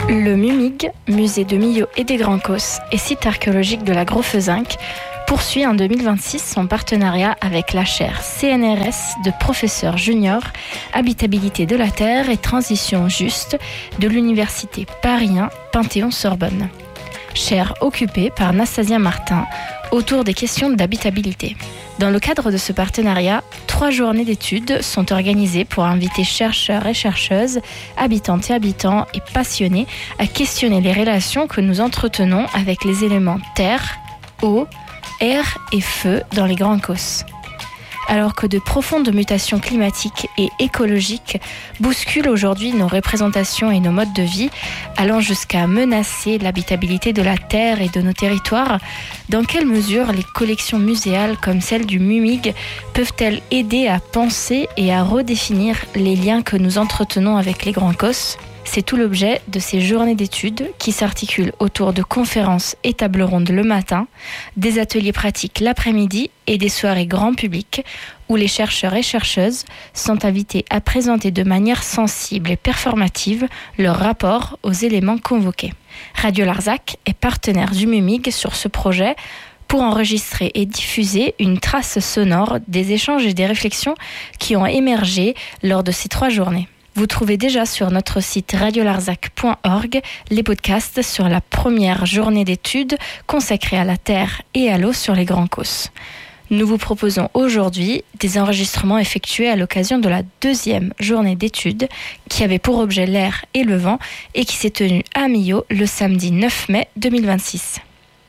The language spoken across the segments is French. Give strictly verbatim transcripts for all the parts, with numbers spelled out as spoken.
Le MUMIG, musée de Millau et des Grands Causses et site archéologique de la Gros-Fezinck, poursuit en deux mille vingt-six son partenariat avec la chaire C N R S de professeur junior Habitabilité de la Terre et Transition Juste de l'Université Paris un Panthéon-Sorbonne. Chaire occupée par Nastasia Martin autour des questions d'habitabilité. Dans le cadre de ce partenariat, trois journées d'études sont organisées pour inviter chercheurs et chercheuses, habitantes et habitants et passionnés à questionner les relations que nous entretenons avec les éléments terre, eau, air et feu dans les Grands Causses. Alors que de profondes mutations climatiques et écologiques bousculent aujourd'hui nos représentations et nos modes de vie, allant jusqu'à menacer l'habitabilité de la Terre et de nos territoires, dans quelle mesure les collections muséales comme celle du MUMIG peuvent-elles aider à penser et à redéfinir les liens que nous entretenons avec les Grands Causses ? C'est tout l'objet de ces journées d'études qui s'articulent autour de conférences et tables rondes le matin, des ateliers pratiques l'après-midi et des soirées grand public où les chercheurs et chercheuses sont invités à présenter de manière sensible et performative leur rapport aux éléments convoqués. Radio Larzac est partenaire du MUMIG sur ce projet pour enregistrer et diffuser une trace sonore des échanges et des réflexions qui ont émergé lors de ces trois journées. Vous trouvez déjà sur notre site radio larzac point org les podcasts sur la première journée d'études consacrée à la terre et à l'eau sur les Grands Causses. Nous vous proposons aujourd'hui des enregistrements effectués à l'occasion de la deuxième journée d'études qui avait pour objet l'air et le vent et qui s'est tenue à Millau le samedi neuf mai deux mille vingt-six.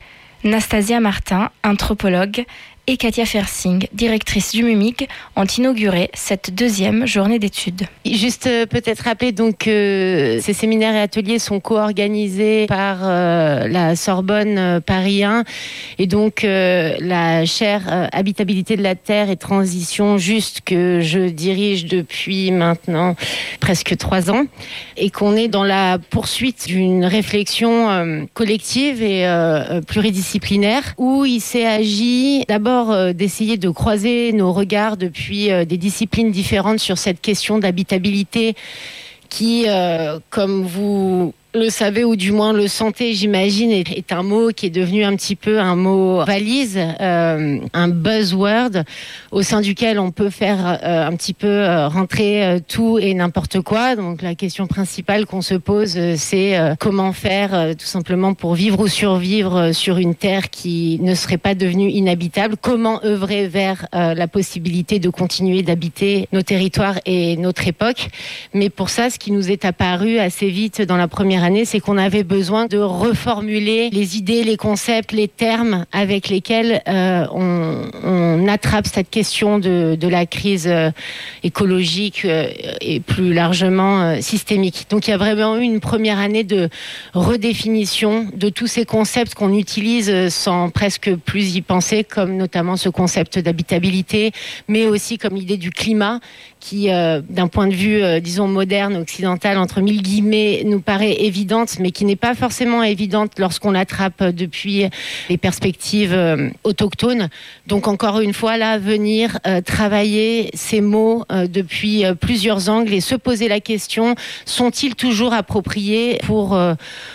Nastasia Martin, anthropologue, et Katia Fersing, directrice du MUMIG, ont inauguré cette deuxième journée d'études. Juste euh, peut-être rappeler donc que euh, ces séminaires et ateliers sont co-organisés par euh, la Sorbonne euh, Paris un et donc euh, la chaire euh, Habitabilité de la Terre et Transition Juste que je dirige depuis maintenant presque trois ans et qu'on est dans la poursuite d'une réflexion euh, collective et euh, pluridisciplinaire où il s'est agi d'abord d'essayer de croiser nos regards depuis des disciplines différentes sur cette question d'habitabilité qui, euh, comme vous le savez ou du moins le sentez, j'imagine, est, est un mot qui est devenu un petit peu un mot valise, euh, un buzzword au sein duquel on peut faire euh, un petit peu euh, rentrer euh, tout et n'importe quoi. Donc la question principale qu'on se pose, euh, c'est euh, comment faire euh, tout simplement pour vivre ou survivre euh, sur une terre qui ne serait pas devenue inhabitable. Comment œuvrer vers euh, la possibilité de continuer d'habiter nos territoires et notre époque. Mais pour ça, ce qui nous est apparu assez vite dans la première année, c'est qu'on avait besoin de reformuler les idées, les concepts, les termes avec lesquels euh, on, on attrape cette question de, de la crise euh, écologique euh, et plus largement euh, systémique. Donc il y a vraiment eu une première année de redéfinition de tous ces concepts qu'on utilise sans presque plus y penser, comme notamment ce concept d'habitabilité, mais aussi comme l'idée du climat, qui, euh, d'un point de vue, euh, disons, moderne, occidental, entre mille guillemets, nous paraît évidente, mais qui n'est pas forcément évidente lorsqu'on l'attrape depuis les perspectives euh, autochtones. Donc, encore une fois, là, venir euh, travailler ces mots euh, depuis euh, plusieurs angles et se poser la question, sont-ils toujours appropriés pour... Euh,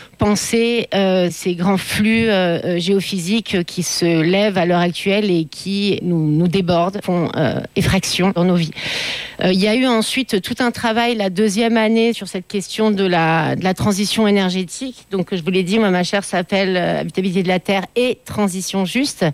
penser euh, ces grands flux euh, géophysiques qui se lèvent à l'heure actuelle et qui nous, nous débordent, font euh, effraction dans nos vies. Euh, il y a eu ensuite tout un travail la deuxième année sur cette question de la, de la transition énergétique. Donc je vous l'ai dit, moi ma chaire s'appelle euh, Habitabilité de la Terre et Transition Juste.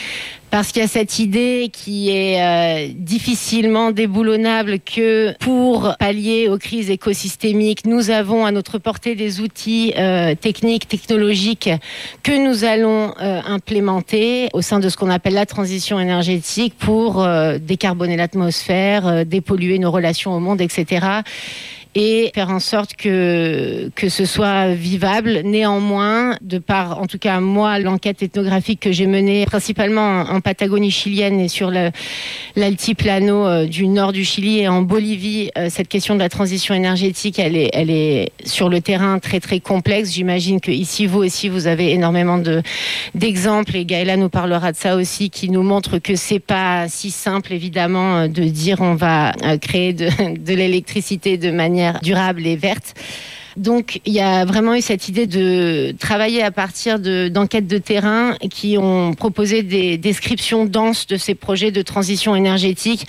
Parce qu'il y a cette idée qui est euh, difficilement déboulonnable que pour pallier aux crises écosystémiques, nous avons à notre portée des outils euh, techniques, technologiques que nous allons euh, implémenter au sein de ce qu'on appelle la transition énergétique pour euh, décarboner l'atmosphère, euh, dépolluer nos relations au monde, et cetera et faire en sorte que, que ce soit vivable. Néanmoins, de par, en tout cas moi, l'enquête ethnographique que j'ai menée principalement en, en Patagonie chilienne et sur le, l'altiplano euh, du nord du Chili et en Bolivie, euh, cette question de la transition énergétique, elle est, elle est sur le terrain très très complexe. J'imagine que ici, vous aussi, vous avez énormément de, d'exemples et Gaëla nous parlera de ça aussi, qui nous montre que c'est pas si simple, évidemment, de dire on va créer de, de l'électricité de manière durable et verte. Donc il y a vraiment eu cette idée de travailler à partir de, d'enquêtes de terrain qui ont proposé des descriptions denses de ces projets de transition énergétique.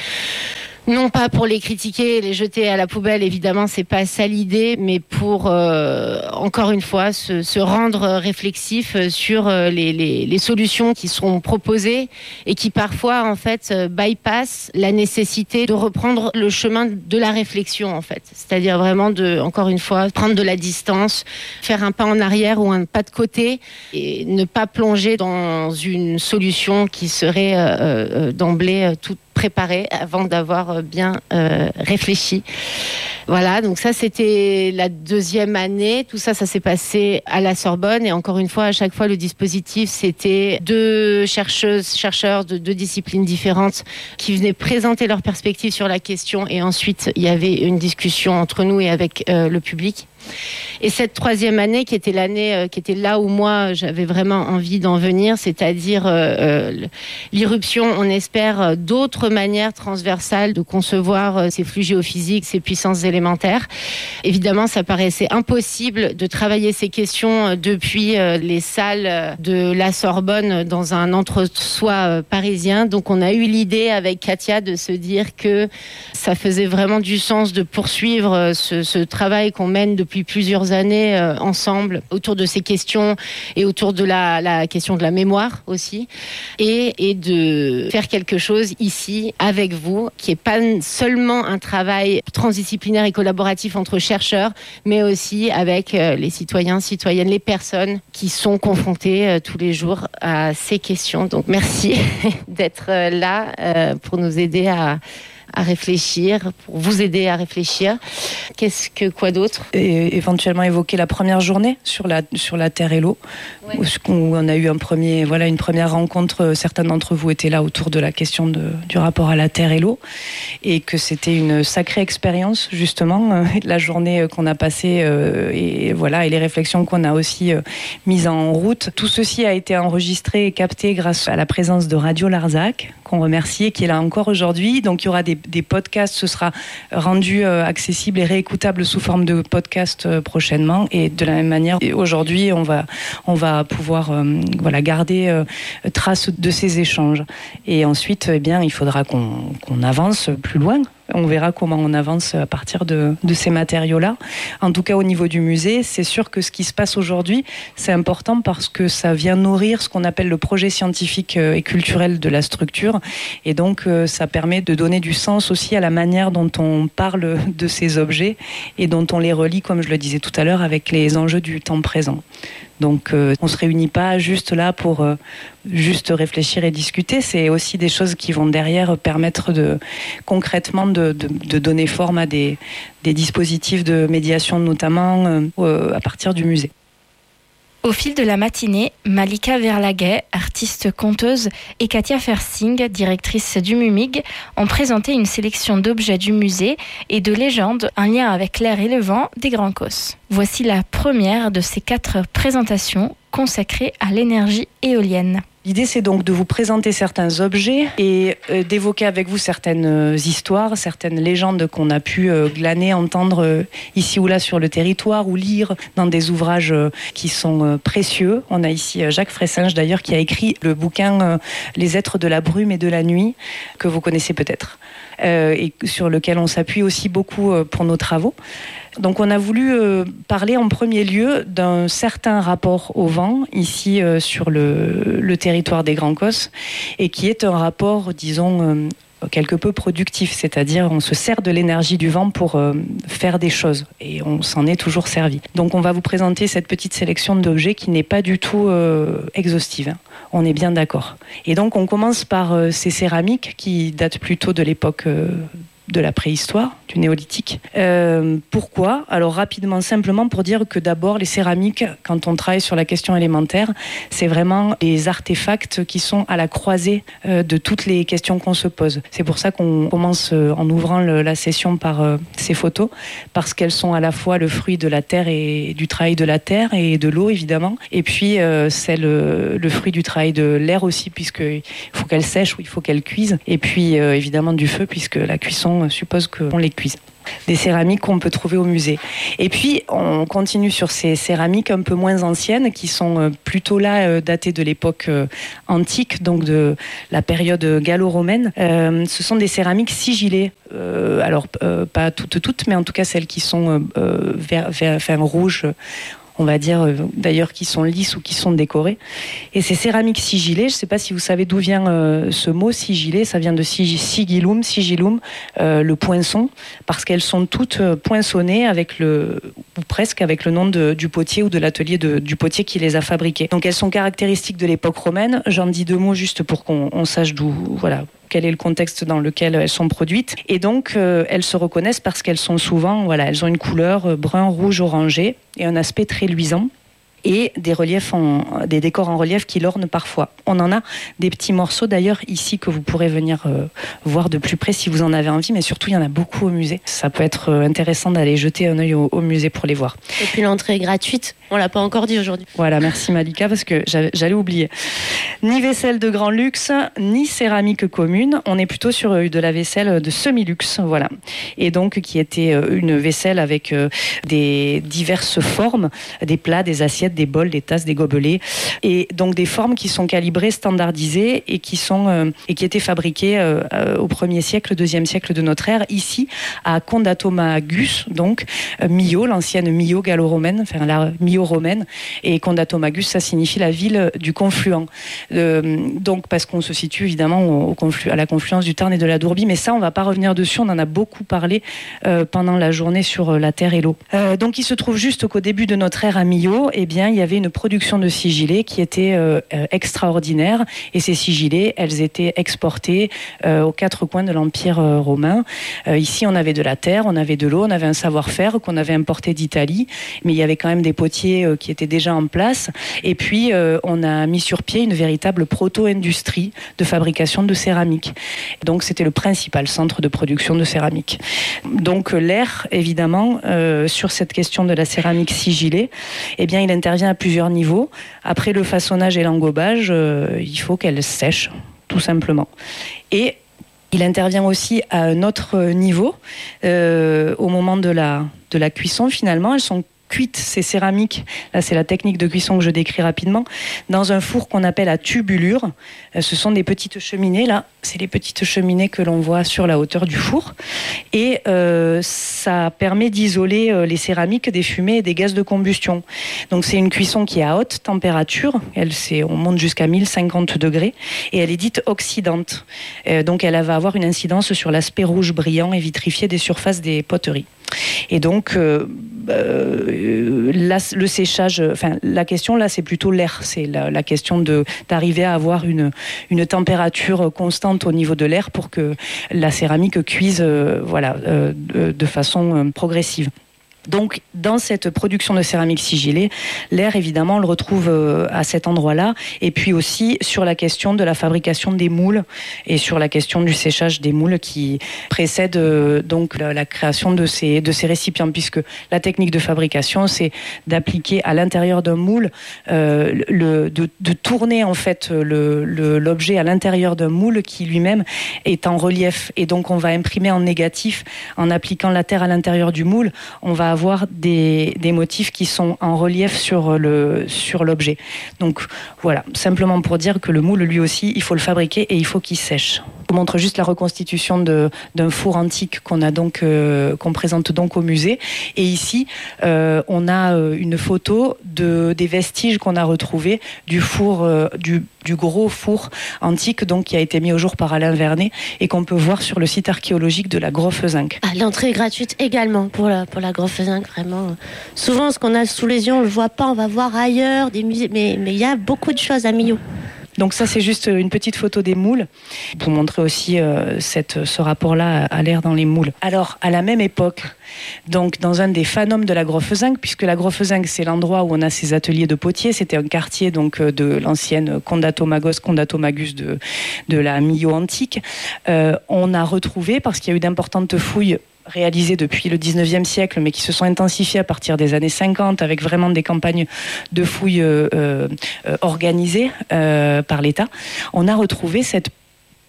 Non pas pour les critiquer et les jeter à la poubelle, évidemment, c'est pas ça l'idée, mais pour, euh, encore une fois, se, se rendre réflexif sur les, les, les solutions qui sont proposées et qui parfois, en fait, bypassent la nécessité de reprendre le chemin de la réflexion, en fait. C'est-à-dire vraiment de, encore une fois, prendre de la distance, faire un pas en arrière ou un pas de côté et ne pas plonger dans une solution qui serait euh, euh, d'emblée toute préparé avant d'avoir bien euh, réfléchi. Voilà, donc ça c'était la deuxième année. Tout ça, ça s'est passé à la Sorbonne et encore une fois, à chaque fois, le dispositif, c'était deux chercheuses, chercheurs de deux disciplines différentes qui venaient présenter leurs perspectives sur la question et ensuite, il y avait une discussion entre nous et avec euh, le public. Et cette troisième année, qui était l'année, euh, qui était là où moi j'avais vraiment envie d'en venir, c'est-à-dire euh, euh, l'irruption, on espère, d'autres manières transversales de concevoir euh, ces flux géophysiques, ces puissances élémentaires. Évidemment, ça paraissait impossible de travailler ces questions euh, depuis euh, les salles de la Sorbonne dans un entre-soi euh, parisien. Donc, on a eu l'idée avec Katia de se dire que ça faisait vraiment du sens de poursuivre euh, ce, ce travail qu'on mène depuis depuis plusieurs années euh, ensemble autour de ces questions et autour de la, la question de la mémoire aussi et, et de faire quelque chose ici avec vous qui n'est pas seulement un travail transdisciplinaire et collaboratif entre chercheurs mais aussi avec euh, les citoyens, citoyennes, les personnes qui sont confrontées euh, tous les jours à ces questions. Donc merci d'être euh, là euh, pour nous aider à à réfléchir, pour vous aider à réfléchir. Qu'est-ce que, quoi d'autre ? Et éventuellement évoquer la première journée sur la, sur la Terre et l'eau, ouais. Où on a eu un premier, voilà, une première rencontre, certains d'entre vous étaient là autour de la question de, du rapport à la Terre et l'eau, et que c'était une sacrée expérience, justement, la journée qu'on a passée, euh, et voilà, et les réflexions qu'on a aussi euh, mises en route. Tout ceci a été enregistré et capté grâce à la présence de Radio Larzac, qu'on remercie et qui est là encore aujourd'hui. Donc il y aura des, des podcasts, ce sera rendu euh, accessible et réécoutable sous forme de podcast euh, prochainement. Et de la même manière, aujourd'hui, on va, on va pouvoir euh, voilà, garder euh, trace de ces échanges. Et ensuite, eh bien, il faudra qu'on, qu'on avance plus loin. On verra comment on avance à partir de, de ces matériaux-là. En tout cas, au niveau du musée, c'est sûr que ce qui se passe aujourd'hui, c'est important parce que ça vient nourrir ce qu'on appelle le projet scientifique et culturel de la structure. Et donc, ça permet de donner du sens aussi à la manière dont on parle de ces objets et dont on les relie, comme je le disais tout à l'heure, avec les enjeux du temps présent. Donc euh, on ne se réunit pas juste là pour euh, juste réfléchir et discuter, c'est aussi des choses qui vont derrière permettre de, concrètement de, de, de donner forme à des, des dispositifs de médiation, notamment euh, à partir du musée. Au fil de la matinée, Malika Verlaguet, artiste conteuse, et Katia Fersing, directrice du MUMIG, ont présenté une sélection d'objets du musée et de légendes en lien avec l'air et le vent des Grands Causses. Voici la première de ces quatre présentations consacrées à l'énergie éolienne. L'idée, c'est donc de vous présenter certains objets et euh, d'évoquer avec vous certaines euh, histoires, certaines légendes qu'on a pu euh, glaner, entendre euh, ici ou là sur le territoire ou lire dans des ouvrages euh, qui sont euh, précieux. On a ici euh, Jacques Fressinge d'ailleurs qui a écrit le bouquin euh, Les êtres de la brume et de la nuit, que vous connaissez peut-être, euh, et sur lequel on s'appuie aussi beaucoup euh, pour nos travaux. Donc on a voulu euh, parler en premier lieu d'un certain rapport au vent ici euh, sur le, le territoire des Grands Causses et qui est un rapport, disons, euh, quelque peu productif, c'est-à-dire on se sert de l'énergie du vent pour euh, faire des choses et on s'en est toujours servi. Donc on va vous présenter cette petite sélection d'objets qui n'est pas du tout euh, exhaustive, hein. On est bien d'accord. Et donc on commence par euh, ces céramiques qui datent plutôt de l'époque euh, de la préhistoire, du néolithique. Euh, pourquoi ? Alors rapidement, simplement pour dire que d'abord les céramiques, quand on travaille sur la question élémentaire, c'est vraiment des artefacts qui sont à la croisée euh, de toutes les questions qu'on se pose. C'est pour ça qu'on commence euh, en ouvrant le, la session par euh, ces photos, parce qu'elles sont à la fois le fruit de la terre et du travail de la terre et de l'eau évidemment, et puis euh, c'est le, le fruit du travail de l'air aussi, puisqu'il faut qu'elle sèche ou il faut qu'elle cuise, et puis euh, évidemment du feu, puisque la cuisson suppose qu'on les cuise. des céramiques qu'on peut trouver au musée. Et puis, on continue sur ces céramiques un peu moins anciennes, qui sont plutôt là, euh, datées de l'époque euh, antique, donc de la période gallo-romaine. Euh, ce sont des céramiques sigillées. Euh, alors, euh, pas toutes, toutes, mais en tout cas celles qui sont euh, vert, vert, enfin, rouges, on va dire, euh, d'ailleurs, qui sont lisses ou qui sont décorées. Et ces céramiques sigillées, je ne sais pas si vous savez d'où vient euh, ce mot sigillé, ça vient de sig- sigillum, sigillum, euh, le poinçon, parce qu'elles sont toutes euh, poinçonnées avec le, ou presque avec le nom de, du potier ou de l'atelier de, du potier qui les a fabriquées. Donc elles sont caractéristiques de l'époque romaine. J'en dis deux mots juste pour qu'on on sache d'où, voilà, quel est le contexte dans lequel elles sont produites. Et donc, euh, elles se reconnaissent parce qu'elles sont souvent, voilà, elles ont une couleur euh, brun, rouge, orangé et un aspect très luisant. Et des reliefs, en, des décors en relief qui l'ornent parfois. On en a des petits morceaux d'ailleurs ici que vous pourrez venir euh, voir de plus près si vous en avez envie, mais surtout il y en a beaucoup au musée. Ça peut être euh, intéressant d'aller jeter un œil au, au musée pour les voir. Et puis l'entrée est gratuite, on l'a pas encore dit aujourd'hui. Voilà, merci Malika parce que j'allais, j'allais oublier. Ni vaisselle de grand luxe, ni céramique commune, on est plutôt sur euh, de la vaisselle de semi-luxe, voilà. Et donc qui était euh, une vaisselle avec euh, des diverses formes, des plats, des assiettes, des bols, des tasses, des gobelets, et donc des formes qui sont calibrées, standardisées et qui sont euh, et qui étaient fabriquées euh, euh, au premier siècle, deuxième siècle de notre ère, ici à Condatomagus, donc euh, Millau, l'ancienne Millau gallo-romaine, enfin la Millau romaine, et Condatomagus, ça signifie la ville du confluent. Euh, donc parce qu'on se situe évidemment au, au conflu- à la confluence du Tarn et de la Dourbie, mais ça on va pas revenir dessus, on en a beaucoup parlé euh, pendant la journée sur euh, la terre et l'eau. Euh, donc il se trouve juste qu'au début de notre ère à Millau, et eh bien il y avait une production de sigillés qui était euh, euh, extraordinaire, et ces sigillés, elles étaient exportées euh, aux quatre coins de l'Empire euh, romain. Euh, ici, on avait de la terre, on avait de l'eau, on avait un savoir-faire qu'on avait importé d'Italie, mais il y avait quand même des potiers euh, qui étaient déjà en place. Et puis, euh, on a mis sur pied une véritable proto-industrie de fabrication de céramique. Donc, c'était le principal centre de production de céramique. Donc, l'air, évidemment, euh, sur cette question de la céramique sigillée, eh bien, il intervient à plusieurs niveaux. Après le façonnage et l'engobage, euh, il faut qu'elles sèchent, tout simplement. Et il intervient aussi à un autre niveau, euh, au moment de la, de la cuisson, finalement. Elles sont cuites, ces céramiques, là c'est la technique de cuisson que je décris rapidement, dans un four qu'on appelle à tubulure. Ce sont des petites cheminées, là, c'est les petites cheminées que l'on voit sur la hauteur du four. Et euh, ça permet d'isoler euh, les céramiques des fumées et des gaz de combustion. Donc c'est une cuisson qui est à haute température, elle, c'est, on monte jusqu'à mille cinquante degrés, et elle est dite oxydante. Euh, donc elle va avoir une incidence sur l'aspect rouge brillant et vitrifié des surfaces des poteries. Et donc, euh, euh, là, le séchage, enfin, la question là, c'est plutôt l'air. C'est la, la question de d'arriver à avoir une une température constante au niveau de l'air pour que la céramique cuise, euh, voilà, euh, de, de façon euh, progressive. Donc, dans cette production de céramique sigillée, l'air, évidemment, on le retrouve euh, à cet endroit-là, et puis aussi sur la question de la fabrication des moules et sur la question du séchage des moules qui précède euh, donc la, la création de ces, de ces récipients, puisque la technique de fabrication, c'est d'appliquer à l'intérieur d'un moule, euh, le, de, de tourner en fait le, le, l'objet à l'intérieur d'un moule qui lui-même est en relief, et donc on va imprimer en négatif en appliquant la terre à l'intérieur du moule. On va avoir des, des motifs qui sont en relief sur, le, sur l'objet. Donc voilà, simplement pour dire que le moule, lui aussi, il faut le fabriquer et il faut qu'il sèche. Je vous montre juste la reconstitution de, d'un four antique qu'on a donc, euh, qu'on présente donc au musée. Et ici, euh, on a une photo de, des vestiges qu'on a retrouvés du four, euh, du, du gros four antique, donc qui a été mis au jour par Alain Vernet et qu'on peut voir sur le site archéologique de la Grofezinck. Ah, l'entrée est gratuite également pour la, pour la Grofezinck, vraiment. Souvent, ce qu'on a sous les yeux, on le voit pas, on va voir ailleurs des musées, mais mais il y a beaucoup de choses à Millau. Donc ça, c'est juste une petite photo des moules pour montrer aussi euh, cette, ce rapport-là à l'air dans les moules. Alors, à la même époque, donc dans un des fanums de la Grofezinck, puisque la Grofezinck, c'est l'endroit où on a ces ateliers de potiers, c'était un quartier donc de l'ancienne Condatomagos, Condatomagus de, de la Millau antique, euh, on a retrouvé, parce qu'il y a eu d'importantes fouilles réalisées depuis le dix-neuvième siècle, mais qui se sont intensifiées à partir des années cinquante, avec vraiment des campagnes de fouilles euh, euh, organisées euh, par l'État, on a retrouvé cette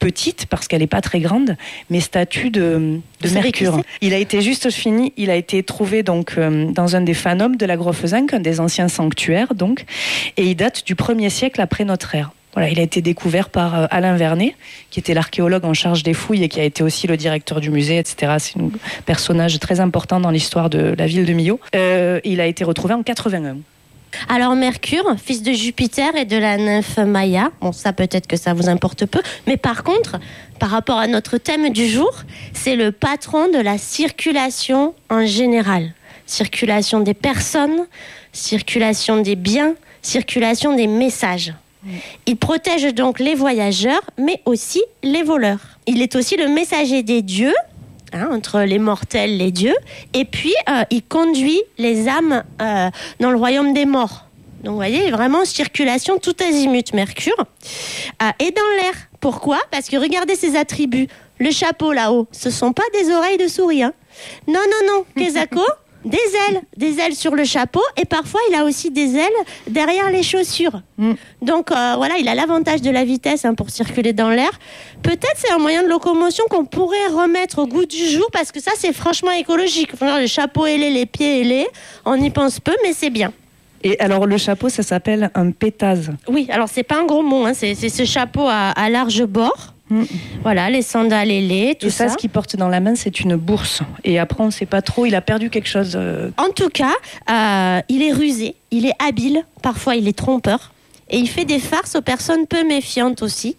petite parce qu'elle n'est pas très grande, mais statue de, de Mercure. Il a été juste fini, il a été trouvé donc euh, dans un des fanums de la Grofezinck, un des anciens sanctuaires donc, et il date du premier siècle après notre ère. Voilà, il a été découvert par euh, Alain Vernet, qui était l'archéologue en charge des fouilles et qui a été aussi le directeur du musée, et cetera. C'est un personnage très important dans l'histoire de la ville de Millau. Euh, il a été retrouvé en quatre-vingt-un. Alors Mercure, fils de Jupiter et de la nymphe Maïa, bon ça peut-être que ça vous importe peu, mais par contre, par rapport à notre thème du jour, c'est le patron de la circulation en général. Circulation des personnes, circulation des biens, circulation des messages. Il protège donc les voyageurs, mais aussi les voleurs. Il est aussi le messager des dieux, hein, entre les mortels, les dieux, et puis euh, il conduit les âmes euh, dans le royaume des morts. Donc vous voyez, vraiment circulation tout azimut, Mercure. Euh, et dans l'air, pourquoi ? Parce que regardez ses attributs. Le chapeau là-haut, ce ne sont pas des oreilles de souris. Hein. Non, non, non, Kezako, des ailes, des ailes sur le chapeau, et parfois il a aussi des ailes derrière les chaussures. Mm. Donc euh, voilà, il a l'avantage de la vitesse hein, pour circuler dans l'air. Peut-être c'est un moyen de locomotion qu'on pourrait remettre au goût du jour, parce que ça c'est franchement écologique. Enfin, le chapeau ailé, les pieds ailés, on y pense peu, mais c'est bien. Et alors le chapeau, ça s'appelle un pétase. Oui, alors c'est pas un gros mot, hein, c'est, c'est ce chapeau à, à large bord. Mmh. Voilà, les sandales ailées, tout et ça. Et ça, ce qu'il porte dans la main, c'est une bourse. Et après, on ne sait pas trop, il a perdu quelque chose. Euh... En tout cas, euh, il est rusé, il est habile, parfois il est trompeur. Et il fait des farces aux personnes peu méfiantes aussi.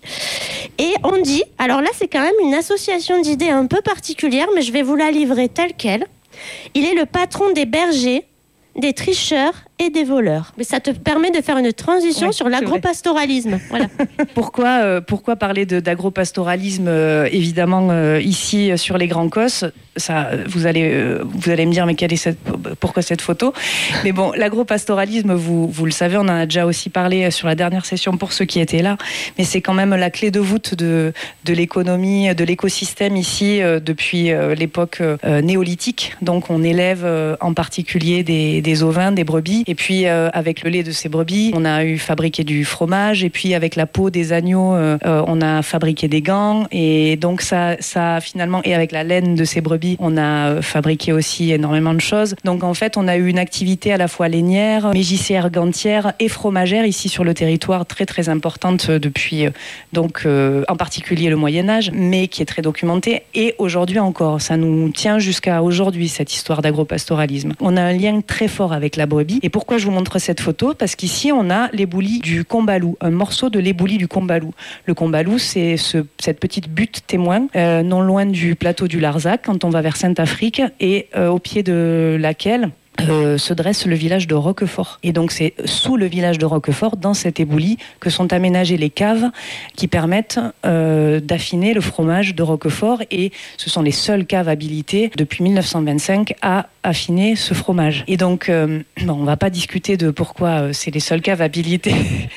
Et on dit, alors là c'est quand même une association d'idées un peu particulière, mais je vais vous la livrer telle quelle. Il est le patron des bergers, des tricheurs et des voleurs. Mais ça te permet de faire une transition oui, sur l'agropastoralisme. Voilà. Pourquoi, euh, pourquoi parler de, d'agropastoralisme euh, évidemment euh, ici euh, sur les Grands Causses, ça, vous allez, euh, vous allez me dire mais quelle est cette, pourquoi cette photo ? Mais bon, l'agropastoralisme, vous, vous le savez, on en a déjà aussi parlé sur la dernière session pour ceux qui étaient là, mais c'est quand même la clé de voûte de, de l'économie, de l'écosystème ici euh, depuis euh, l'époque euh, néolithique. Donc on élève euh, en particulier des, des ovins, des brebis. Et puis, euh, avec le lait de ces brebis, on a eu fabriqué du fromage. Et puis, avec la peau des agneaux, euh, on a fabriqué des gants. Et donc, ça, ça, finalement, et avec la laine de ces brebis, on a fabriqué aussi énormément de choses. Donc, en fait, on a eu une activité à la fois lainière, mégicière, gantière et fromagère ici sur le territoire, très, très importante depuis, donc, euh, en particulier le Moyen-Âge, mais qui est très documentée. Et aujourd'hui encore, ça nous tient jusqu'à aujourd'hui, cette histoire d'agropastoralisme. On a un lien très fort avec la brebis. Et pourquoi je vous montre cette photo ? Parce qu'ici, on a l'éboulis du Combalou, un morceau de l'éboulis du Combalou. Le Combalou, c'est ce, cette petite butte témoin, euh, non loin du plateau du Larzac, quand on va vers Sainte-Afrique, et euh, au pied de laquelle Euh, se dresse le village de Roquefort. Et donc c'est sous le village de Roquefort, dans cet éboulis, que sont aménagées les caves qui permettent euh, d'affiner le fromage de Roquefort, et ce sont les seules caves habilitées depuis mille neuf cent vingt-cinq à affiner ce fromage. Et donc, euh, bon, on ne va pas discuter de pourquoi euh, c'est les seules caves habilitées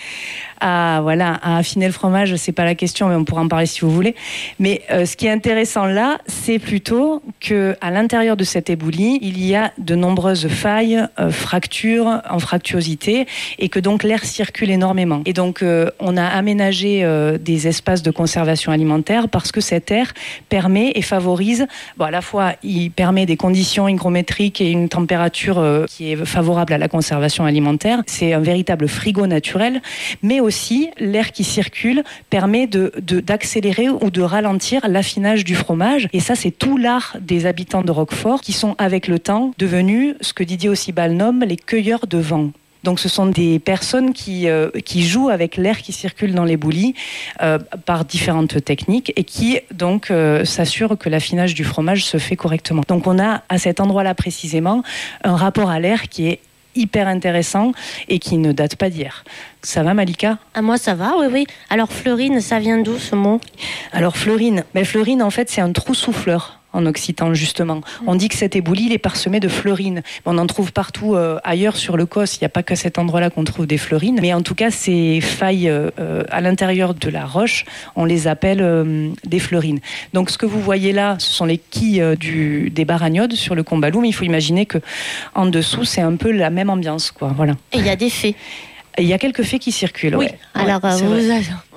à, voilà, à affiner le fromage, c'est pas la question, mais on pourra en parler si vous voulez. Mais euh, ce qui est intéressant là, c'est plutôt qu'à l'intérieur de cet éboulis, il y a de nombreuses failles, euh, fractures, anfractuosités, et que donc l'air circule énormément. Et donc euh, on a aménagé euh, des espaces de conservation alimentaire parce que cet air permet et favorise, bon, à la fois il permet des conditions hygrométriques et une température euh, qui est favorable à la conservation alimentaire. C'est un véritable frigo naturel, mais aussi l'air qui circule permet de, de, d'accélérer ou de ralentir l'affinage du fromage. Et ça, c'est tout l'art des habitants de Roquefort qui sont avec le temps devenus ce que Didier Aucibal nomme les cueilleurs de vent. Donc ce sont des personnes qui, euh, qui jouent avec l'air qui circule dans l'éboulis euh, par différentes techniques et qui donc euh, s'assurent que l'affinage du fromage se fait correctement. Donc on a à cet endroit-là précisément un rapport à l'air qui est hyper intéressant et qui ne date pas d'hier. Ça va, Malika ? Ah, moi ça va, oui, oui. Alors fleurine, ça vient d'où ce mot ? Alors fleurine, ben, fleurine en fait c'est un trou souffleur en occitan justement. On dit que cet éboulis il est parsemé de fleurines. On en trouve partout euh, ailleurs sur le Causse. Il n'y a pas qu'à cet endroit-là qu'on trouve des fleurines. Mais en tout cas, ces failles euh, à l'intérieur de la roche, on les appelle euh, des fleurines. Donc ce que vous voyez là, ce sont les quilles euh, du, des baragnodes sur le Combalou. Mais il faut imaginer que en dessous, c'est un peu la même ambiance, quoi. Voilà. Et il y a des fées. Il y a quelques fées qui circulent. Oui. Ouais. Alors ouais, euh, vous,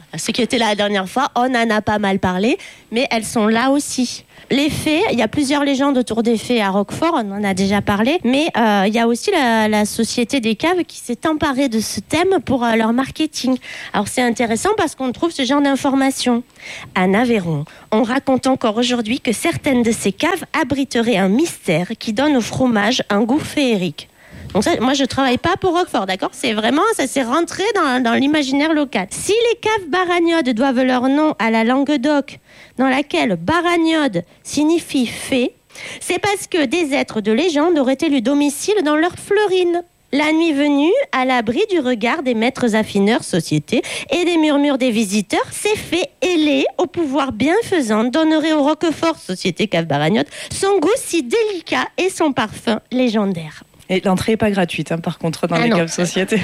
ceux qui étaient là la dernière fois, on en a pas mal parlé, mais elles sont là aussi. Les fées, il y a plusieurs légendes autour des fées à Roquefort, on en a déjà parlé, mais euh, il y a aussi la, la Société des Caves qui s'est emparée de ce thème pour euh, leur marketing. Alors c'est intéressant parce qu'on trouve ce genre d'informations. À Aveyron, on raconte encore aujourd'hui que certaines de ces caves abriteraient un mystère qui donne au fromage un goût féerique. Donc ça, moi je travaille pas pour Roquefort, d'accord ? C'est vraiment, ça s'est rentré dans, dans l'imaginaire local. Si les caves baragnodes doivent leur nom à la Languedoc, dans laquelle baragnode signifie fée, c'est parce que des êtres de légende auraient élu domicile dans leur fleurine. La nuit venue, à l'abri du regard des maîtres affineurs société et des murmures des visiteurs, ces fées ailées au pouvoir bienfaisant donneraient au Roquefort Société Cave Baragnode son goût si délicat et son parfum légendaire. Et l'entrée n'est pas gratuite, hein, par contre, dans ah les non. caves sociétés.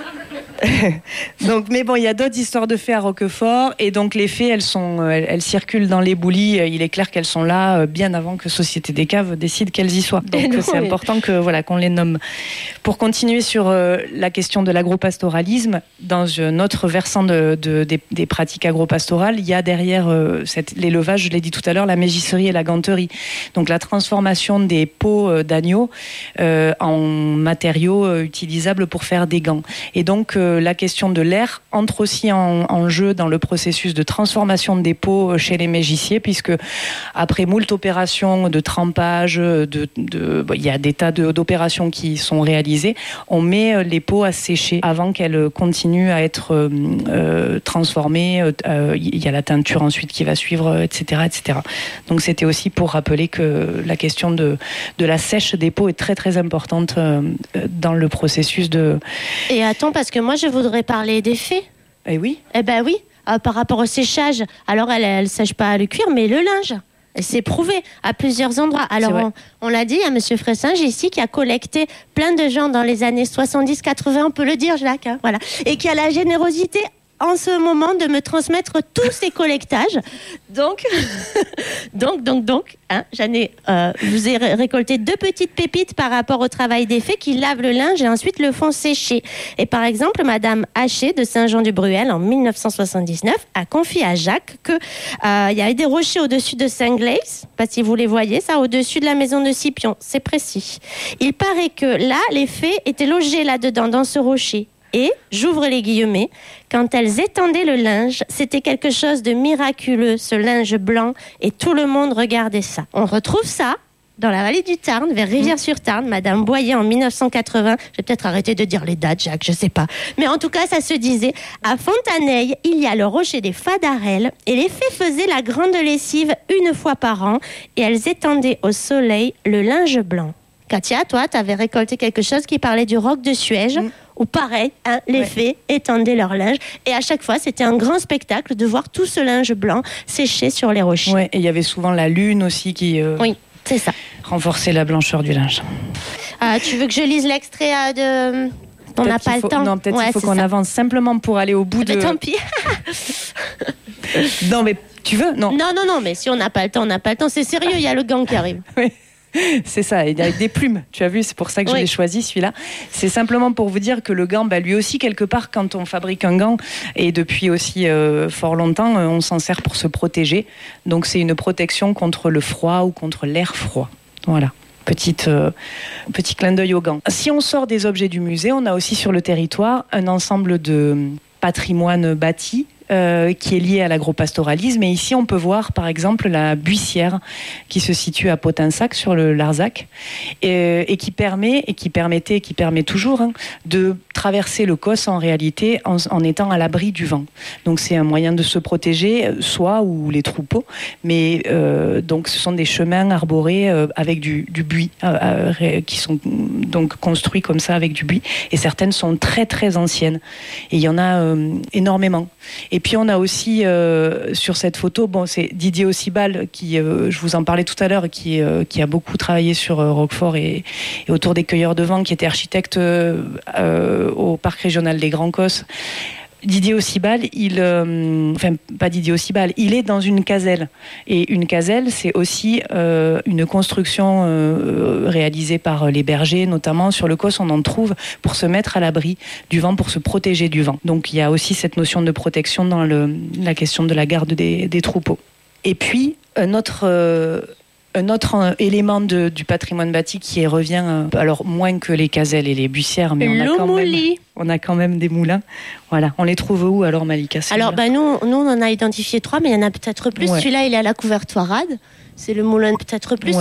Donc, mais bon, il y a d'autres histoires de fées à Roquefort, et donc les fées, elles sont, elles, elles circulent dans les boulis. Il est clair qu'elles sont là bien avant que Société des Caves décide qu'elles y soient. Donc non, c'est mais... important que voilà qu'on les nomme. Pour continuer sur euh, la question de l'agropastoralisme, dans un autre versant de, de, des, des pratiques agropastorales, il y a derrière euh, cette, l'élevage, je l'ai dit tout à l'heure, la mégisserie et la ganterie. Donc la transformation des peaux d'agneaux euh, en matériaux euh, utilisables pour faire des gants. Et donc euh, la question de l'air entre aussi en, en jeu dans le processus de transformation des peaux chez les mégiciers, puisque après moult opérations de trempage, de, de, bon, il y a des tas de, d'opérations qui sont réalisées, on met les peaux à sécher avant qu'elles continuent à être euh, transformées. Euh, il y a la teinture ensuite qui va suivre, et cetera, et cetera. Donc c'était aussi pour rappeler que la question de, de la sèche des peaux est très très importante euh, dans le processus de... Et attends, parce que moi je voudrais parler des fées. Eh oui. Eh ben oui, euh, par rapport au séchage, alors elle ne sèche pas le cuir, mais le linge. C'est prouvé à plusieurs endroits. Alors, on, on l'a dit, il y a M. Fressinge ici qui a collecté plein de gens dans les années soixante-dix quatre-vingts, on peut le dire, Jacques, hein, voilà, et qui a la générosité en ce moment de me transmettre tous ces collectages. Donc, donc, donc, donc, hein, j'en ai, euh, je vous ai récolté deux petites pépites par rapport au travail des fées qui lavent le linge et ensuite le font sécher. Et par exemple, Madame Haché de Saint-Jean-du-Bruel en mille neuf cent soixante-dix-neuf a confié à Jacques que euh, il y avait des rochers au-dessus de Saint-Glaise, pas si vous les voyez, ça, au-dessus de la maison de Scipion, c'est précis. Il paraît que là, les fées étaient logées là-dedans, dans ce rocher. Et, j'ouvre les guillemets, quand elles étendaient le linge, c'était quelque chose de miraculeux, ce linge blanc, et tout le monde regardait ça. On retrouve ça dans la vallée du Tarn, vers Rivière-sur-Tarn, Madame Boyer en mille neuf cent quatre-vingts. Je vais peut-être arrêter de dire les dates, Jacques, je sais pas. Mais en tout cas, ça se disait. À Fontaneille, il y a le rocher des Fadarelles, et les fées faisaient la grande lessive une fois par an, et elles étendaient au soleil le linge blanc. Katia, toi, tu avais récolté quelque chose qui parlait du roc de Suège, mmh. où pareil, hein, les ouais. fées étendaient leur linge. Et à chaque fois, c'était un grand spectacle de voir tout ce linge blanc sécher sur les rochers. Ouais, et il y avait souvent la lune aussi qui euh, oui, c'est ça. renforçait la blancheur du linge. Euh, tu veux que je lise l'extrait euh, de... On n'a pas faut... le temps. Non, peut-être ouais, il faut qu'on ça. avance simplement pour aller au bout mais de... Tant pis. Non, mais tu veux ? Non, non, non, non, mais si on n'a pas le temps, on n'a pas le temps. C'est sérieux, il y a le gant qui arrive. Oui. C'est ça, avec des plumes, tu as vu, c'est pour ça que je oui. l'ai choisi celui-là. C'est simplement pour vous dire que le gant, bah, lui aussi, quelque part, quand on fabrique un gant, et depuis aussi euh, fort longtemps, on s'en sert pour se protéger. Donc c'est une protection contre le froid ou contre l'air froid. Voilà. Petite, euh, petit clin d'œil au gant. Si on sort des objets du musée, on a aussi sur le territoire un ensemble de patrimoine bâti Euh, qui est lié à l'agropastoralisme. Et ici, on peut voir, par exemple, la buissière qui se situe à Potinsac, sur le Larzac, et, et qui permet, et qui permettait, qui permet toujours, hein, de traverser le Causse, en réalité, en, en étant à l'abri du vent. Donc, c'est un moyen de se protéger, soi ou les troupeaux, mais euh, donc, ce sont des chemins arborés euh, avec du, du buis, euh, euh, qui sont donc construits comme ça avec du buis, et certaines sont très, très anciennes. Et il y en a euh, énormément. Et puis on a aussi euh, sur cette photo, bon, c'est Didier Ossibal qui, euh, je vous en parlais tout à l'heure, qui, euh, qui a beaucoup travaillé sur euh, Roquefort et, et autour des cueilleurs de vent, qui était architecte euh, euh, au parc régional des Grands Causses. Didier Aucibal, il, euh, enfin pas Didier Aucibal, il est dans une caselle. Et une caselle, c'est aussi euh, une construction euh, réalisée par les bergers, notamment sur le Causse, on en trouve pour se mettre à l'abri du vent, pour se protéger du vent. Donc il y a aussi cette notion de protection dans le, la question de la garde des, des troupeaux. Et puis, un autre... Euh, Un autre élément de, du patrimoine bâti qui revient, alors moins que les caselles et les buissières, mais on a, quand même, on a quand même des moulins. Voilà. On les trouve où alors, Malika? Alors, bah, nous, nous, on en a identifié trois, mais il y en a peut-être plus. Ouais. Celui-là, il est à la Couvertoirade. C'est le moulin peut-être plus. Ouais.